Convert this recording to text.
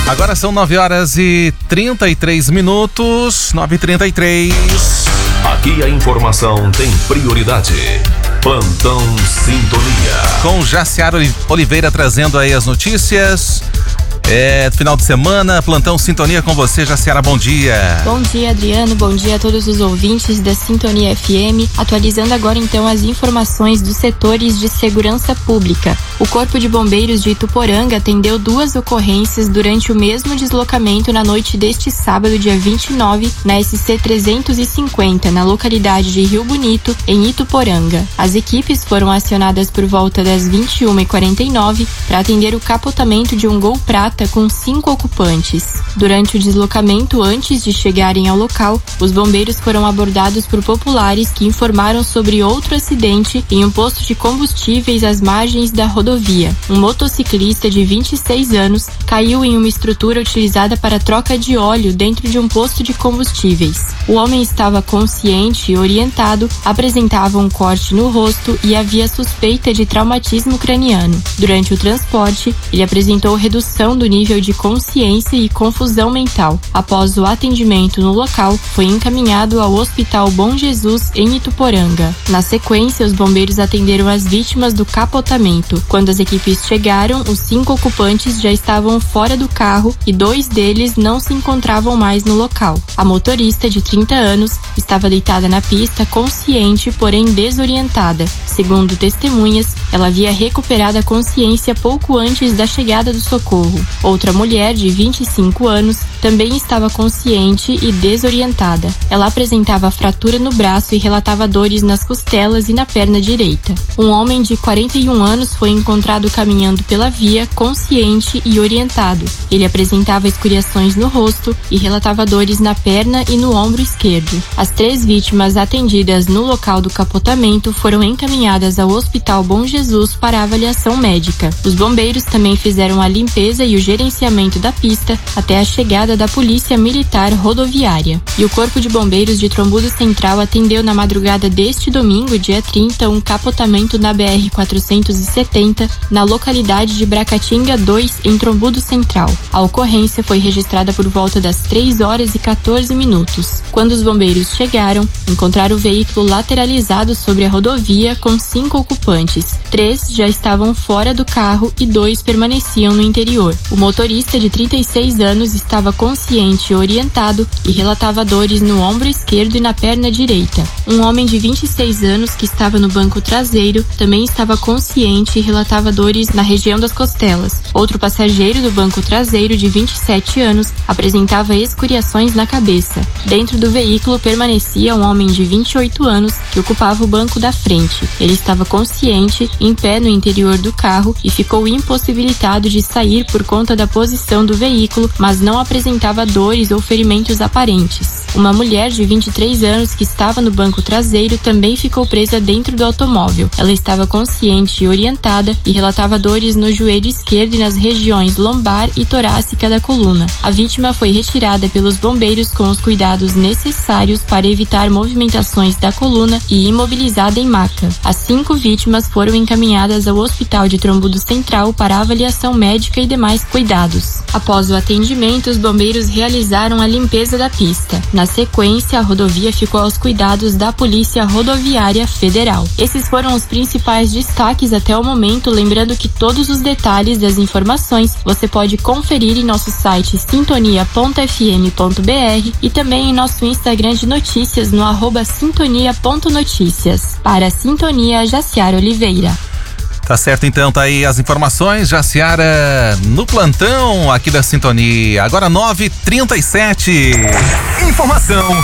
Agora são 9h33, 9h33. Aqui a informação tem prioridade. Plantão Sintonia. Com Jaciara Oliveira trazendo aí as notícias. Final de semana, Plantão Sintonia com você, Jaciara, bom dia. Bom dia, Adriano, bom dia a todos os ouvintes da Sintonia FM, atualizando agora então as informações dos setores de segurança pública. O Corpo de Bombeiros de Ituporanga atendeu 2 ocorrências durante o mesmo deslocamento na noite deste sábado, dia 29, na SC 350, na localidade de Rio Bonito, em Ituporanga. As equipes foram acionadas por volta das 21h49 para atender o capotamento de um Gol Prata com 5 ocupantes. Durante o deslocamento, antes de chegarem ao local, os bombeiros foram abordados por populares que informaram sobre outro acidente em um posto de combustíveis às margens da rodovia. Um motociclista de 26 anos caiu em uma estrutura utilizada para troca de óleo dentro de um posto de combustíveis. O homem estava consciente e orientado, apresentava um corte no rosto e havia suspeita de traumatismo craniano. Durante o transporte, ele apresentou redução do nível de consciência e confusão mental. Após o atendimento no local, foi encaminhado ao Hospital Bom Jesus em Ituporanga. Na sequência, os bombeiros atenderam as vítimas do capotamento. Quando as equipes chegaram, os 5 ocupantes já estavam fora do carro e 2 deles não se encontravam mais no local. A motorista, de 30 anos, estava deitada na pista, consciente, porém desorientada. Segundo testemunhas, ela havia recuperado a consciência pouco antes da chegada do socorro. Outra mulher, de 25 anos, também estava consciente e desorientada. Ela apresentava fratura no braço e relatava dores nas costelas e na perna direita. Um homem de 41 anos foi encontrado caminhando pela via, consciente e orientado. Ele apresentava escoriações no rosto e relatava dores na perna e no ombro esquerdo. As 3 vítimas atendidas no local do capotamento foram encaminhadas ao Hospital Bom Jesus para avaliação médica. Os bombeiros também fizeram a limpeza e o gerenciamento da pista até a chegada da Polícia Militar Rodoviária. E o Corpo de Bombeiros de Trombudo Central atendeu na madrugada deste domingo, dia 30, um capotamento na BR-470, na localidade de Bracatinga 2, em Trombudo Central. A ocorrência foi registrada por volta das 3h14. Quando os bombeiros chegaram, encontraram o veículo lateralizado sobre a rodovia com 5 ocupantes. 3 já estavam fora do carro e 2 permaneciam no interior. O motorista, de 36 anos, estava consciente e orientado e relatava dores no ombro esquerdo e na perna direita. Um homem de 26 anos, que estava no banco traseiro, também estava consciente e relatava dores na região das costelas. Outro passageiro do banco traseiro, de 27 anos, apresentava escoriações na cabeça. Dentro do veículo permanecia um homem de 28 anos, que ocupava o banco da frente. Ele estava consciente, em pé no interior do carro e ficou impossibilitado de sair por conta da posição do veículo, mas não apresentava dores ou ferimentos aparentes. Uma mulher de 23 anos que estava no banco traseiro também ficou presa dentro do automóvel. Ela estava consciente e orientada e relatava dores no joelho esquerdo e nas regiões lombar e torácica da coluna. A vítima foi retirada pelos bombeiros com os cuidados necessários para evitar movimentações da coluna e imobilizada em maca. As 5 vítimas foram encaminhadas ao Hospital de Trombudo Central para avaliação médica e demais cuidados. Após o atendimento, os bombeiros realizaram a limpeza da pista. Na sequência, a rodovia ficou aos cuidados da Polícia Rodoviária Federal. Esses foram os principais destaques até o momento, lembrando que todos os detalhes das informações você pode conferir em nosso site sintonia.fm.br e também em nosso Instagram de notícias no @sintonia.noticias. Para a Sintonia, Jaciara Oliveira. Tá certo, então, tá aí as informações, Jaciara, no plantão aqui da Sintonia. Agora 9h37. Informação